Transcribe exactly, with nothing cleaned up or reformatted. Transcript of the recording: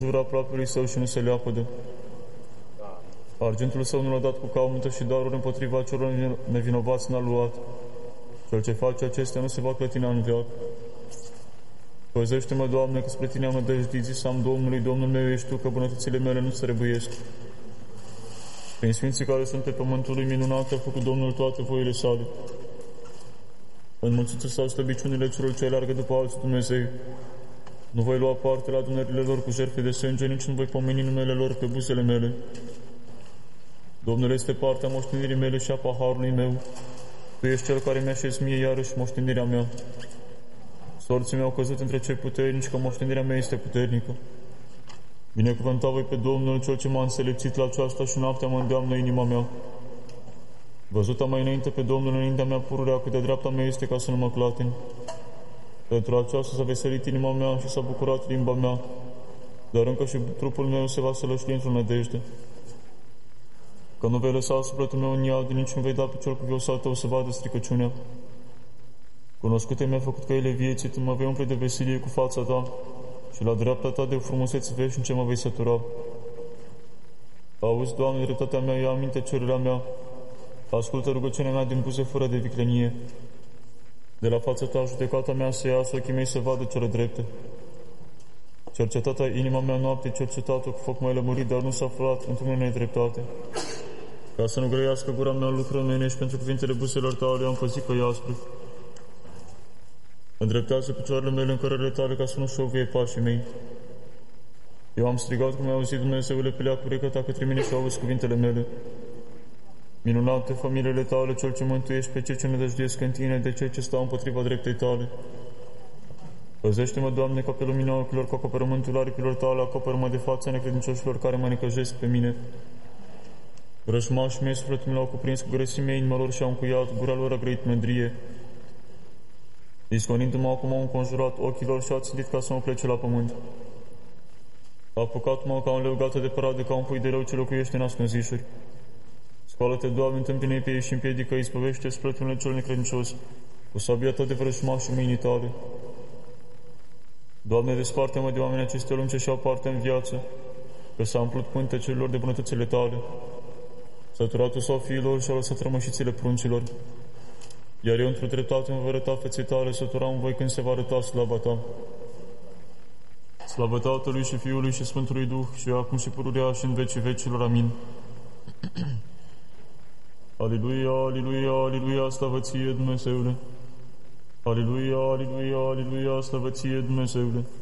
jura aproapelui său și nu se leapădă. Argentul său nu l-a dat cu cauntă și daruri împotriva celor nevinovați n-a luat. Cel ce face acestea nu se va clătina în veac. Păzește-mă, Doamne, că spre Tine am nădăjduit, zis-am Domnului, Domnul meu ești Tu, că bunătățile mele nu se răbuiesc. Prin sfinții care sunt pe pământul lui minunat, a făcut Domnul toate voile sale. Înmulțită sau slăbiciunile celor ce aleargă după alții Dumnezei. Nu voi lua parte la adunările lor cu jertfe de sânge, nici nu voi pomeni numele lor pe buzele mele. Domnul este partea moștenirii mele și a paharului meu. Tu ești Cel care mi-așez mie iarăși moștenirea mea. Sorții mi-au căzut între cei puternici, că moștenirea mea este puternică. Binecuvânta voi pe Domnul, Cel ce m-a înțelepțit la aceasta și noaptea mă îndeamnă inima mea. Văzuta mai înainte pe Domnul înaintea mea pururea, cât de dreapta mea este ca să nu mă clatin. Pentru aceasta s-a veselit inima mea și s-a bucurat limba mea, dar încă și trupul meu se va sălășli într-o nădejde. Că nu vei lăsa sufletul meu în iad, nici nu vei da pe cel cuvios al tău să vadă stricăciunea. Cunoscute mi-a făcut căile vieții, tu mă vei umple de veselie cu fața ta și la dreapta ta de frumusețe veșnice mă vei sătura. Auzi, Doamne, dreptatea mea, ia aminte cererea mea, ascultă rugăciunea mea din buze fără de viclenie. De la fața ta judecata mea să iasă, ochii mei să vadă cele drepte. Cercetata inima mea noapte, cercetată cu foc mai lămurit, dar nu s-a aflat într-o nedreptate. Ca să nu grăiască gura mea lucruri omenești, pentru cuvintele buzelor tale am păzit că iaspre. Îndreptează picioarele mele în cărările tale, ca să nu șovie pașii mei. Eu am strigat cum mi-a auzit Dumnezeule, pe leac urecă ta către mine și auzi cuvintele mele. Minunate familiile tale, Cel ce mântuiești pe cei ce nădăjduiesc în Tine, de cei ce stau împotriva dreptei tale. Păzește-mă, Doamne, ca pe lumina ochilor, cu acoperământul aripilor tale, acoperă-mă de fața necredincioșilor care mă necăjesc pe mine. Vrăjmașii mei, sufletul l-au cuprins cu grăsimea inima lor și au încuiat, gura lor a grăit mândrie. Izgonindu-mă acum au înconjurat ochilor și a țintit ca să mă plece la pământ. A apucat-mă ca un leu gata de parade, ca un pui de rău ce locuiește în ascunzișuri. Scoală-te, Doamne, întâmpină-i pe ei și împiedică, izbăvește sufletul cel necredincios, cu sabia ta de vrăjmașii mâinii tale. Doamne, desparte-mă de oamenii acestea lumi ce și-au parte în viață, că s-a umplut pântecelor de bunătățile tale. Săturatul sau fiilor și-a lăsat rămășițile pruncilor. Iar eu într-o dreptate mă voi arăta feței tale, sătura în voi când se va arăta slava ta. Slavă Tatălui și Fiului și Sfântului Duh, și acum și pururea și în vecii vecilor. Amin. Aliluia, aliluia, aliluia, slavă ție, Dumnezeule! Aliluia, aliluia, aliluia, slavă ție, Dumnezeule!